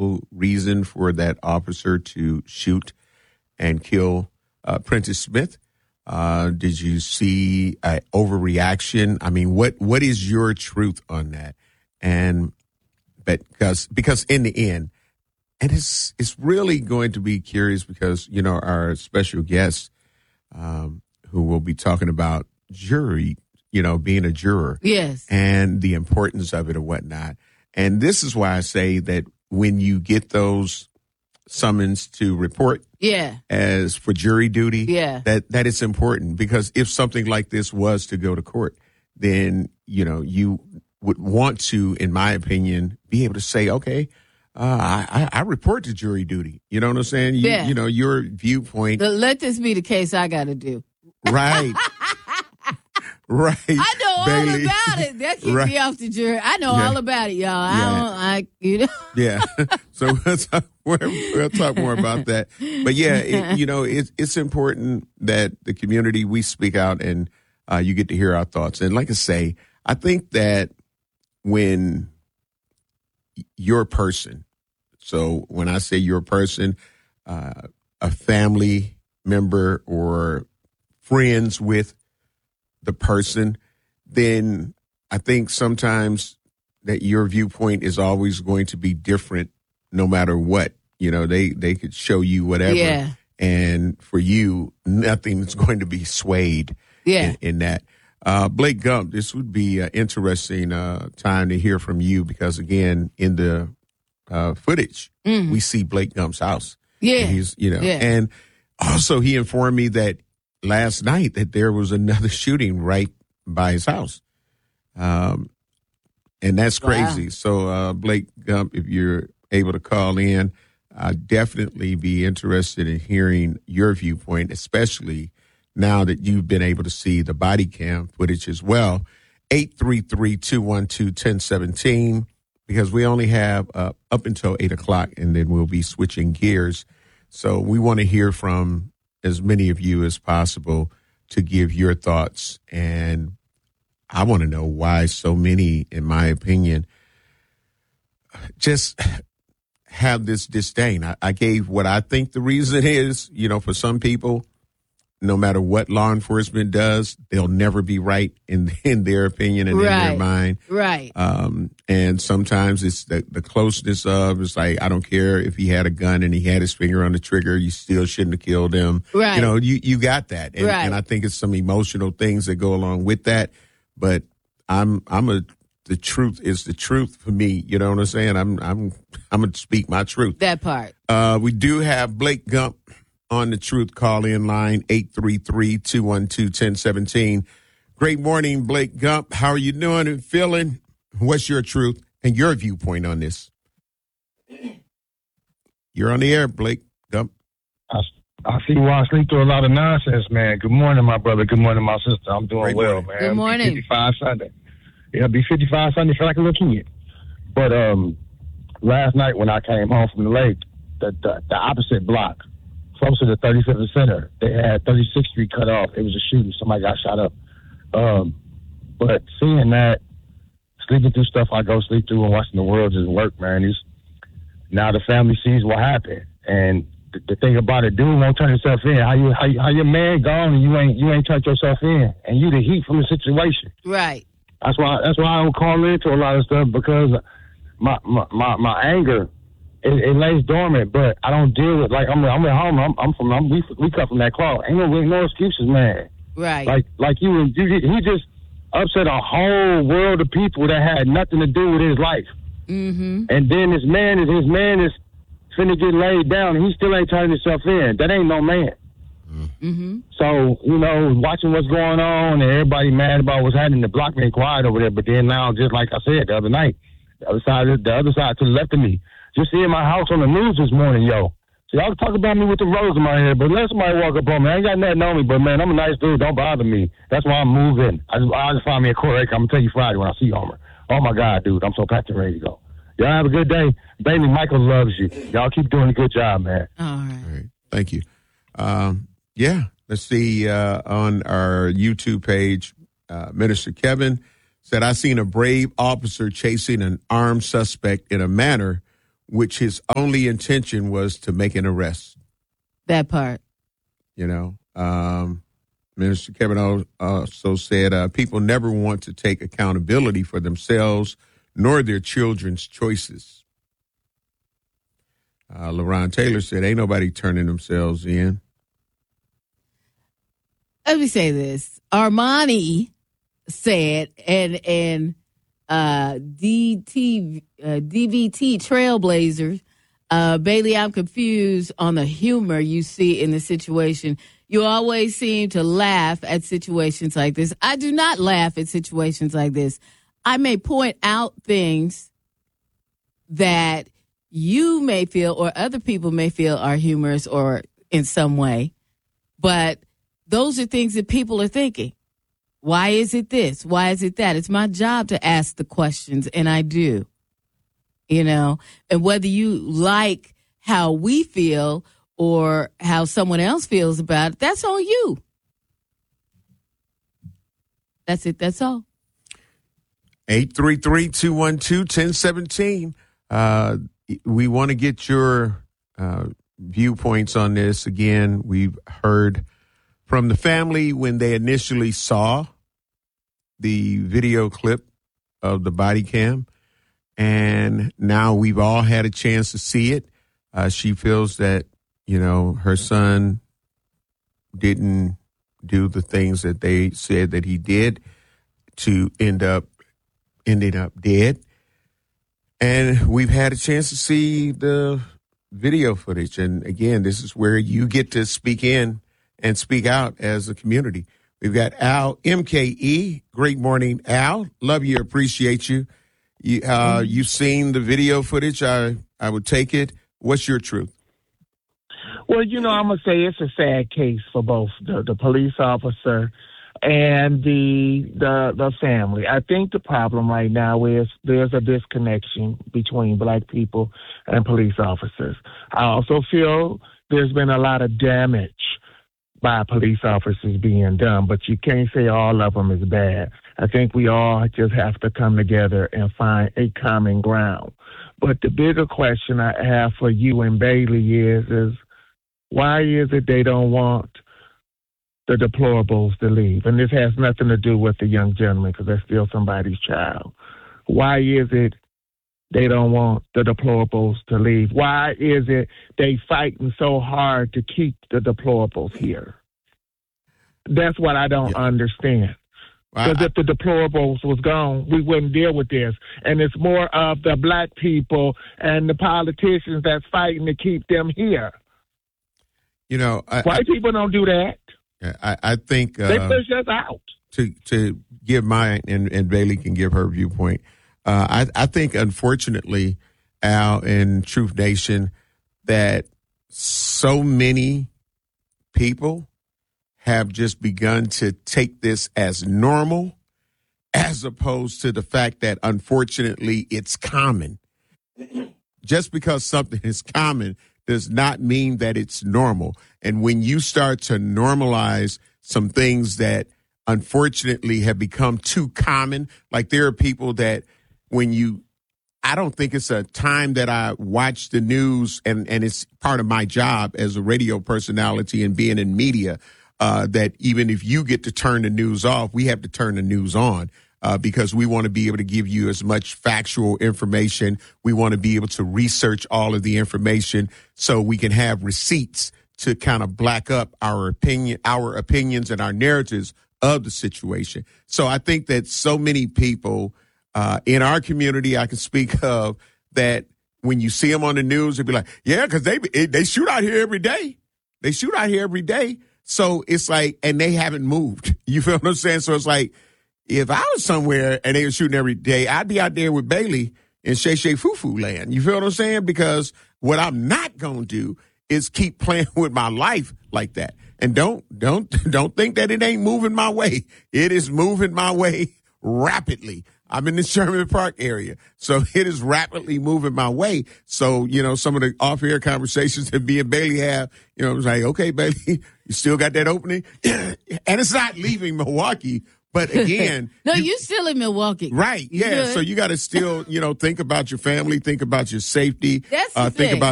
reasonable reason for that officer to shoot and kill Prentice Smith? Did you see an overreaction? I mean, what is your truth on that? And because in the end, and it's really going to be curious because, you know, our special guest who will be talking about jury, you know, being a juror. Yes. And the importance of it or whatnot. And this is why I say that when you get those summons to report as for jury duty, that it's important, because if something like this was to go to court, then, you know, you would want to, in my opinion, be able to say, okay, I report to jury duty. You know what I'm saying? You know, your viewpoint. Let this be the case I got to do. Right. Right. I know all about it. That kicked me off the jury. I know all about it, y'all. Yeah. So we'll talk more about that. But it's important that the community, we speak out and you get to hear our thoughts. And like I say, I think that when your person, so when I say your person, a family member or friends with the person, then I think sometimes that your viewpoint is always going to be different no matter what. You know, they could show you whatever. Yeah. And for you, nothing's going to be swayed in that. Blake Gump, this would be an interesting time to hear from you because, again, in the footage, we see Blake Gump's house. Yeah. And he's, and also he informed me that last night that there was another shooting right by his house. And that's crazy. Wow. So, Blake Gump, if you're able to call in, I'd definitely be interested in hearing your viewpoint, especially now that you've been able to see the body cam footage as well. 833-212-1017, because we only have up until 8 o'clock, and then we'll be switching gears. So we want to hear from as many of you as possible to give your thoughts. And I want to know why so many, in my opinion, just have this disdain. I gave what I think the reason is. You know, for some people, no matter what law enforcement does, they'll never be right in their opinion and in their mind. Right. And sometimes it's the closeness of, it's like, I don't care if he had a gun and he had his finger on the trigger, you still shouldn't have killed him. Right. You know, you got that. And, and I think it's some emotional things that go along with that. But the truth is the truth for me. You know what I'm saying? I'm going to speak my truth. That part. We do have Blake Gump on the Truth call-in line, 833-212-1017. Great morning, Blake Gump. How are you doing and feeling? What's your truth and your viewpoint on this? You're on the air, Blake Gump. I see why I sleep through a lot of nonsense, man. Good morning, my brother. Good morning, my sister. I'm doing Great well, morning. man. Good morning. 55 Sunday. Yeah, be 55 Sunday. Feel like a little kid. But last night when I came home from the lake, the opposite block, close to the 35th Center, they had 36th Street cut off. It was a shooting. Somebody got shot up. But seeing that, sleeping through stuff I go sleep through and watching the world just work, man, now the family sees what happened. And the thing about it, dude won't turn himself in. How your man gone and you ain't turned yourself in, and you the heat from the situation. Right. That's why I don't call into a lot of stuff, because my anger it lays dormant, but I don't deal with, like, I'm at home. We cut from that cloth. Ain't no excuses, man. Right. Like he just upset a whole world of people that had nothing to do with his life. Mm-hmm. And then his man is finna get laid down, and he still ain't turning himself in. That ain't no man. Mm-hmm. So, watching what's going on, and everybody mad about what's happening, the block been quiet over there. But then now, just like I said the other night, the other side to the left of me, just seeing my house on the news this morning, yo. So y'all talk about me with the rose in my hair, but let somebody walk up on me. I ain't got nothing on me, but man, I'm a nice dude. Don't bother me. That's why I'm moving. I just find me a quarter acre. I'm gonna tell you Friday when I see Homer. Oh my God, dude, I'm so packed and ready to go. Y'all have a good day. Baby Michael loves you. Y'all keep doing a good job, man. All right. Thank you. Let's see, on our YouTube page, Minister Kevin said, I seen a brave officer chasing an armed suspect in a manner which his only intention was to make an arrest. That part. You know, Minister Kavanaugh also said people never want to take accountability for themselves nor their children's choices. LaRon Taylor said, ain't nobody turning themselves in. Let me say this. Armani said, and DVT Trailblazers, Bailey, I'm confused on the humor you see in the situation. You always seem to laugh at situations like this. I do not laugh at situations like this. I may point out things that you may feel or other people may feel are humorous or in some way, but those are things that people are thinking. Why is it this? Why is it that? It's my job to ask the questions, and I do. You know, and whether you like how we feel or how someone else feels about it, that's on you. That's it. That's all. 833-212-1017. We want to get your viewpoints on this. Again, we've heard from the family when they initially saw the video clip of the body cam, and now we've all had a chance to see it. She feels that, you know, her son didn't do the things that they said that he did to ended up dead. And we've had a chance to see the video footage. And again, this is where you get to speak in and speak out as a community. We've got Al, MKE. Great morning, Al. Love you, appreciate you. You've seen the video footage. I would take it. What's your truth? Well, you know, I'm going to say it's a sad case for both the police officer and the family. I think the problem right now is there's a disconnection between black people and police officers. I also feel there's been a lot of damage by police officers being done, but you can't say all of them is bad. I think we all just have to come together and find a common ground. But the bigger question I have for you and Bailey is why is it they don't want the deplorables to leave? And this has nothing to do with the young gentleman because they're still somebody's child. Why is it they don't want the deplorables to leave? Why is it they fighting so hard to keep the deplorables here? That's what I don't understand. Because if the deplorables was gone, we wouldn't deal with this. And it's more of the black people and the politicians that's fighting to keep them here. You know, white people don't do that. I think they push us out. To give mine, and Bailey can give her viewpoint. I think, unfortunately, Al and Truth Nation, that so many people have just begun to take this as normal, as opposed to the fact that, unfortunately, it's common. Just because something is common does not mean that it's normal. And when you start to normalize some things that, unfortunately, have become too common, like there are people that I don't think it's a time that I watch the news, and it's part of my job as a radio personality and being in media, that even if you get to turn the news off, we have to turn the news on because we want to be able to give you as much factual information. We want to be able to research all of the information so we can have receipts to kind of black up our opinions and our narratives of the situation. So I think that so many people in our community, I can speak of, that when you see them on the news, they'll be like, yeah, because they shoot out here every day. They shoot out here every day. So it's like, and they haven't moved. You feel what I'm saying? So it's like, if I was somewhere and they were shooting every day, I'd be out there with Bailey in Shay Shay Foo Foo land. You feel what I'm saying? Because what I'm not going to do is keep playing with my life like that. And don't think that it ain't moving my way. It is moving my way rapidly. I'm in the Sherman Park area, so it is rapidly moving my way. So, you know, some of the off-air conversations that me and Bailey have, you know, it's like, okay, Bailey, you still got that opening? And it's not leaving Milwaukee, But again, no, you still in Milwaukee. right? You Yeah. good. So you got to still, think about your family, think about your safety, That's the think thing. about